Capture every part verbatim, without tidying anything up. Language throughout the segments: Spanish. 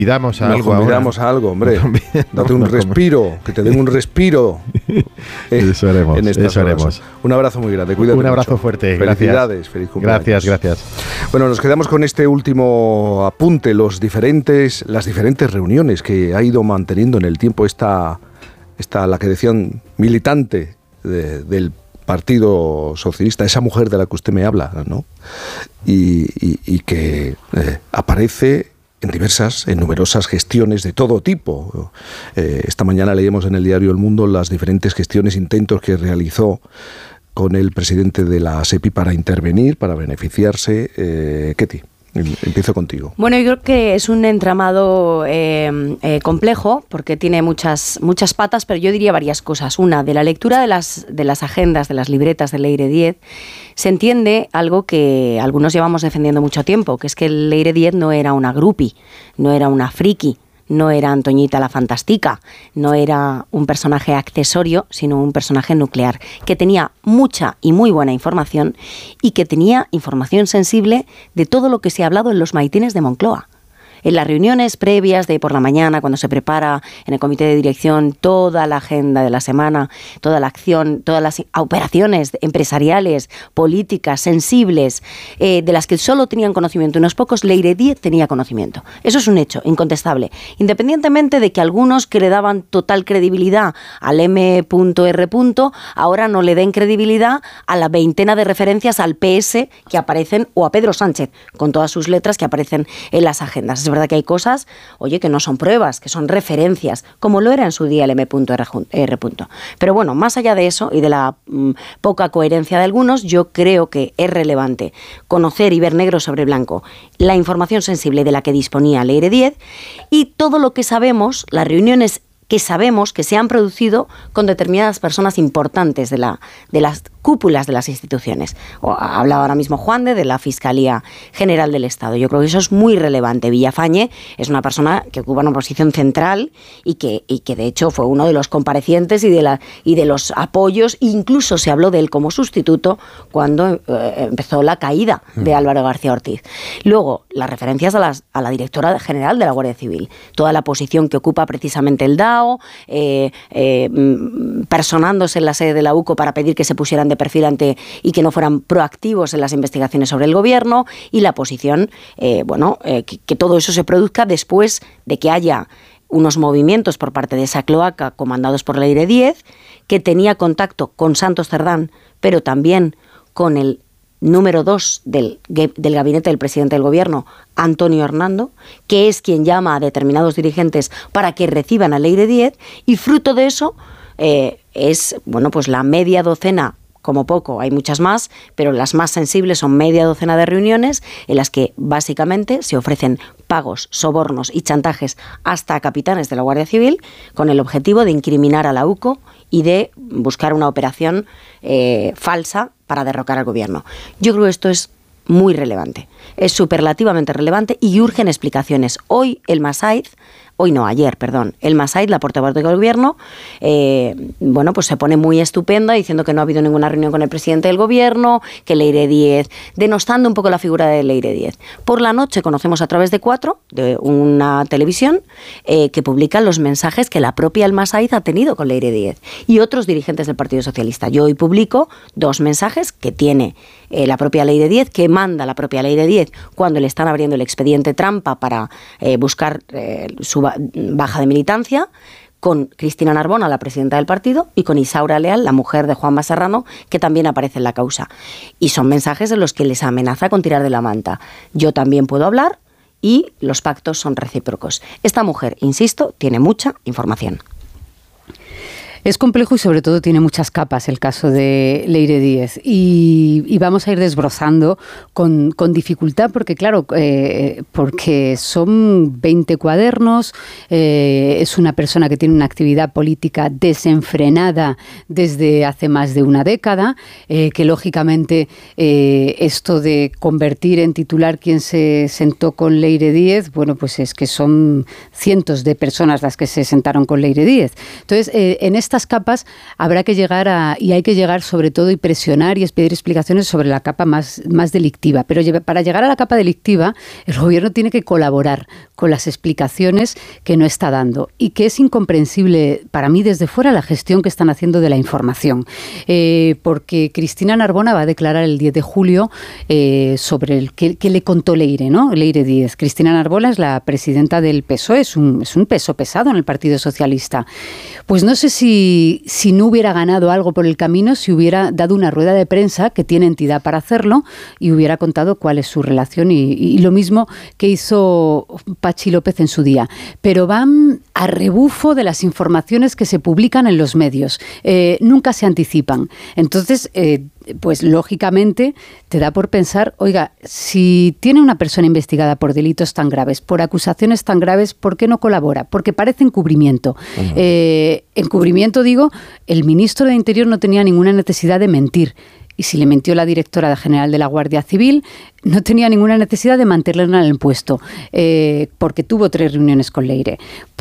Damos a Nos algo convidamos ahora. a algo, hombre. No, Date un no, respiro, que te den un respiro. eh, eso haremos, en estas eso horas. haremos. Un abrazo muy grande, cuídate Un abrazo mucho. fuerte, Felicidades, gracias. feliz cumpleaños. Gracias, gracias. Bueno, nos quedamos con este último apunte, los diferentes, las diferentes reuniones que ha ido manteniendo en el tiempo esta, esta la que decían, militante de, del Partido Socialista, esa mujer de la que usted me habla, ¿no? Y, y, y que eh, aparece en diversas, en numerosas gestiones de todo tipo. Eh, esta mañana leímos en el diario El Mundo las diferentes gestiones, intentos que realizó con el presidente de la SEPI para intervenir, para beneficiarse. Eh, Ketty, empiezo contigo. Bueno, yo creo que es un entramado eh, eh, complejo, porque tiene muchas, muchas patas, pero yo diría varias cosas. Una, de la lectura de las, de las agendas, de las libretas del Leire diez, se entiende algo que algunos llevamos defendiendo mucho tiempo, que es que el Leire diez no era una groupie, no era una friki, no era Antoñita la Fantástica, no era un personaje accesorio, sino un personaje nuclear, que tenía mucha y muy buena información y que tenía información sensible de todo lo que se ha hablado en los maitines de Moncloa. En las reuniones previas de por la mañana, cuando se prepara en el comité de dirección toda la agenda de la semana, toda la acción, todas las operaciones empresariales, políticas, sensibles, eh, de las que solo tenían conocimiento unos pocos, Leire diez tenía conocimiento. Eso es un hecho incontestable. Independientemente de que algunos que le daban total credibilidad al eme erre, ahora no le den credibilidad a la veintena de referencias al pe ese que aparecen, o a Pedro Sánchez, con todas sus letras que aparecen en las agendas. Es verdad que hay cosas, oye, que no son pruebas, que son referencias, como lo era en su día el eme erre. Pero bueno, más allá de eso y de la mm, poca coherencia de algunos, yo creo que es relevante conocer y ver negro sobre blanco la información sensible de la que disponía Leire diez y todo lo que sabemos, las reuniones que sabemos que se han producido con determinadas personas importantes de, la, de las cúpulas de las instituciones. O, hablaba ahora mismo Juan de, de la Fiscalía General del Estado. Yo creo que eso es muy relevante. Villafañe es una persona que ocupa una posición central y que, y que de hecho fue uno de los comparecientes y de, la, y de los apoyos. Incluso se habló de él como sustituto cuando eh, empezó la caída de Álvaro García Ortiz. Luego, las referencias a, las, a la directora general de la Guardia Civil. Toda la posición que ocupa precisamente el D A O, Eh, eh, personándose en la sede de la UCO para pedir que se pusieran de perfil ante y que no fueran proactivos en las investigaciones sobre el gobierno, y la posición, eh, bueno, eh, que, que todo eso se produzca después de que haya unos movimientos por parte de esa cloaca comandados por Leire diez, que tenía contacto con Santos Cerdán, pero también con el número dos del, del gabinete del presidente del gobierno, Antonio Hernando, que es quien llama a determinados dirigentes para que reciban a Leire diez, y fruto de eso eh, es, bueno, pues la media docena, como poco, hay muchas más, pero las más sensibles son media docena de reuniones en las que básicamente se ofrecen pagos, sobornos y chantajes hasta a capitanes de la Guardia Civil con el objetivo de incriminar a la UCO y de buscar una operación eh, falsa para derrocar al gobierno. Yo creo que esto es muy relevante, es superlativamente relevante y urgen explicaciones. Hoy el Massaid, hoy no, ayer, perdón, el Massaid, la portavoz del gobierno, eh, bueno, pues se pone muy estupenda diciendo que no ha habido ninguna reunión con el presidente del gobierno, que Leire diez, denostando un poco la figura de Leire diez. Por la noche conocemos a través de Cuatro, de una televisión, eh, que publica los mensajes que la propia el Massaid ha tenido con Leire diez y otros dirigentes del Partido Socialista. Yo hoy publico dos mensajes que tiene eh, la propia Leire diez, que manda la propia Leire diez cuando le están abriendo el expediente trampa para eh, buscar eh, su baja de militancia, con Cristina Narbona, la presidenta del partido, y con Isaura Leal, la mujer de Juanma Serrano, que también aparece en la causa. Y son mensajes en los que les amenaza con tirar de la manta. Yo también puedo hablar y los pactos son recíprocos. Esta mujer, insisto, tiene mucha información. Es complejo y sobre todo tiene muchas capas el caso de Leire diez y, y vamos a ir desbrozando con, con dificultad porque claro, eh, porque son veinte cuadernos, eh, es una persona que tiene una actividad política desenfrenada desde hace más de una década, eh, que lógicamente eh, esto de convertir en titular quien se sentó con Leire diez, bueno, pues es que son cientos de personas las que se sentaron con Leire diez. Entonces, eh, en este estas capas habrá que llegar a, y hay que llegar sobre todo y presionar y pedir explicaciones sobre la capa más, más delictiva. Pero para llegar a la capa delictiva, el gobierno tiene que colaborar con las explicaciones que no está dando y que es incomprensible para mí desde fuera la gestión que están haciendo de la información. Eh, porque Cristina Narbona va a declarar el diez de julio eh, sobre el que, que le contó Leire, ¿no? Leire Díez. Cristina Narbona es la presidenta del P S O E, es un, es un peso pesado en el Partido Socialista. Pues no sé si, si no hubiera ganado algo por el camino, si hubiera dado una rueda de prensa, que tiene entidad para hacerlo, y hubiera contado cuál es su relación y, y lo mismo que hizo Pachi López en su día. Pero van a rebufo de las informaciones que se publican en los medios. Eh, nunca se anticipan. Entonces, eh, pues lógicamente te da por pensar, oiga, si tiene una persona investigada por delitos tan graves, por acusaciones tan graves, ¿por qué no colabora? Porque parece encubrimiento. Uh-huh. Eh, encubrimiento, digo, el ministro de Interior no tenía ninguna necesidad de mentir. Y si le mintió la directora general de la Guardia Civil, no tenía ninguna necesidad de mantenerla en el puesto, eh, porque tuvo tres reuniones con Leire,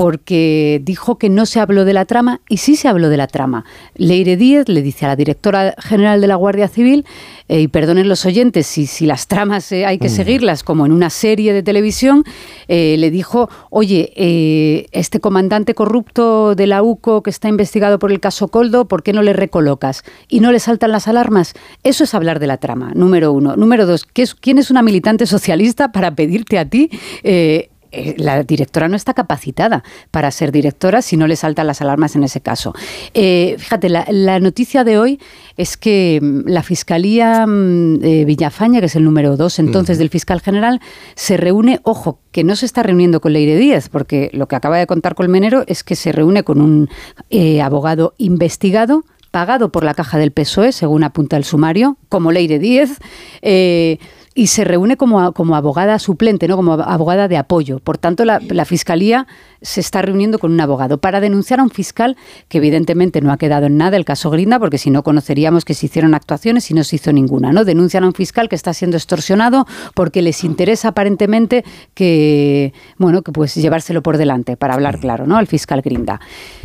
porque dijo que no se habló de la trama, y sí se habló de la trama. Leire Díez le dice a la directora general de la Guardia Civil, eh, y perdonen los oyentes, si, si las tramas eh, hay que seguirlas, como en una serie de televisión, eh, le dijo, oye, eh, este comandante corrupto de la U C O que está investigado por el caso Coldo, ¿por qué no le recolocas? ¿Y no le saltan las alarmas? Eso es hablar de la trama, número uno. Número dos, ¿qué es, ¿quién es una militante socialista para pedirte a ti? Eh, eh, la directora no está capacitada para ser directora si no le saltan las alarmas en ese caso. Eh, fíjate, la, la noticia de hoy es que la Fiscalía eh, Villafaña, que es el número dos entonces uh-huh. del fiscal general, se reúne, ojo, que no se está reuniendo con Leire Díez, porque lo que acaba de contar Colmenero es que se reúne con un eh, abogado investigado, pagado por la caja del P S O E, según apunta el sumario, como Leire Díez, eh, y se reúne como, como abogada suplente, ¿no? Como abogada de apoyo. Por tanto, la, la Fiscalía se está reuniendo con un abogado para denunciar a un fiscal que evidentemente no ha quedado en nada el caso Grinda, porque si no conoceríamos que se hicieron actuaciones y no se hizo ninguna, ¿no? Denuncian a un fiscal que está siendo extorsionado porque les interesa aparentemente que, bueno, que pues llevárselo por delante, para hablar claro, ¿no? Al fiscal Grinda.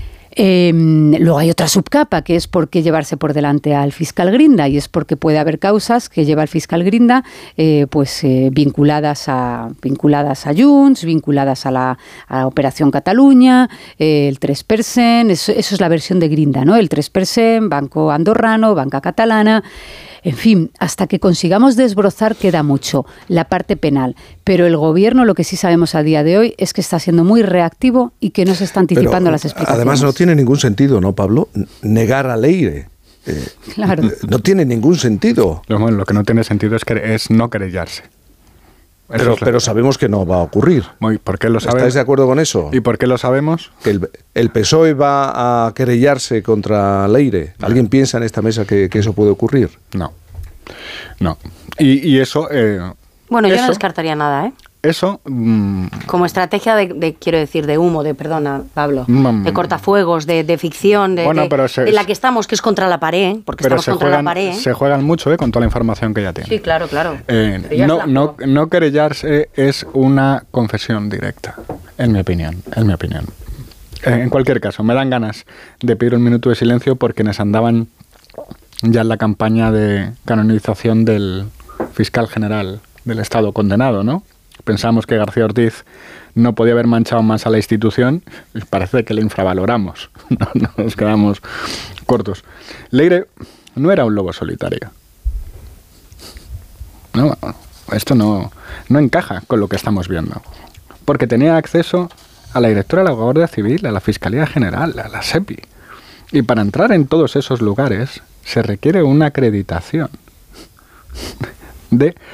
Eh, luego hay otra subcapa, que es por qué llevarse por delante al fiscal Grinda, y es porque puede haber causas que lleva el fiscal Grinda eh, pues eh, vinculadas a vinculadas a Junts, vinculadas a la, a la Operación Cataluña, eh, el tres per cent, eso, eso es la versión de Grinda, ¿no? El tres per cent, Banco Andorrano, Banca Catalana. En fin, hasta que consigamos desbrozar queda mucho, la parte penal. Pero el gobierno, lo que sí sabemos a día de hoy, es que está siendo muy reactivo y que no se está anticipando Pero, las explicaciones. Además, no tiene ningún sentido, ¿no, Pablo? Negar a Leire. Eh, claro. No tiene ningún sentido. Lo, bueno, lo que no tiene sentido es, que, es no querellarse. Pero, es pero sabemos que no va a ocurrir. Muy, ¿por qué lo sabemos? ¿Estáis de acuerdo con eso? ¿Y por qué lo sabemos? Que el, el P S O E va a querellarse contra Leire. ¿Alguien piensa en esta mesa que, que eso puede ocurrir? No. No. Y, y eso... Eh, bueno, yo eso, no descartaría nada, ¿eh? Eso... Mmm, Como estrategia de, de, quiero decir, de humo, de, perdona, Pablo, mm, de cortafuegos, de, de ficción, de, bueno, de, pero se, de la que estamos, que es contra la pared, porque pero estamos se contra juegan, la pared. Se juegan mucho, ¿eh? Con toda la información que ya tienen. Sí, claro, claro. Eh, no, no, no querellarse es una confesión directa, en mi opinión, en mi opinión. Eh, en cualquier caso, me dan ganas de pedir un minuto de silencio por quienes andaban ya en la campaña de canonización del fiscal general del Estado condenado, ¿no? Pensamos que García Ortiz no podía haber manchado más a la institución, y parece que le infravaloramos, no, no nos quedamos cortos. Leire no era un lobo solitario. No, esto no, no encaja con lo que estamos viendo, porque tenía acceso a la directora de la Guardia Civil, a la Fiscalía General, a la SEPI, y para entrar en todos esos lugares se requiere una acreditación de...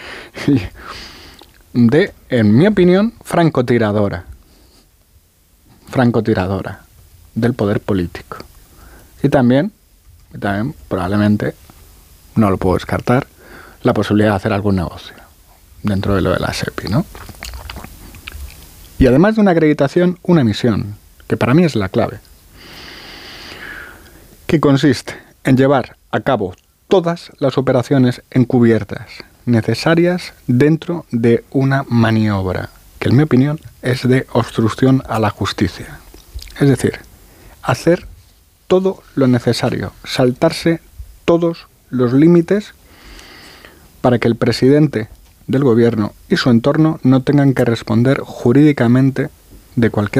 de, en mi opinión, francotiradora. Francotiradora del poder político. Y también, y también, probablemente, no lo puedo descartar, la posibilidad de hacer algún negocio dentro de lo de la SEPI, ¿no? Y además de una acreditación, una misión, que para mí es la clave, que consiste en llevar a cabo todas las operaciones encubiertas necesarias dentro de una maniobra, que en mi opinión es de obstrucción a la justicia. Es decir, hacer todo lo necesario, saltarse todos los límites para que el presidente del gobierno y su entorno no tengan que responder jurídicamente de cualquier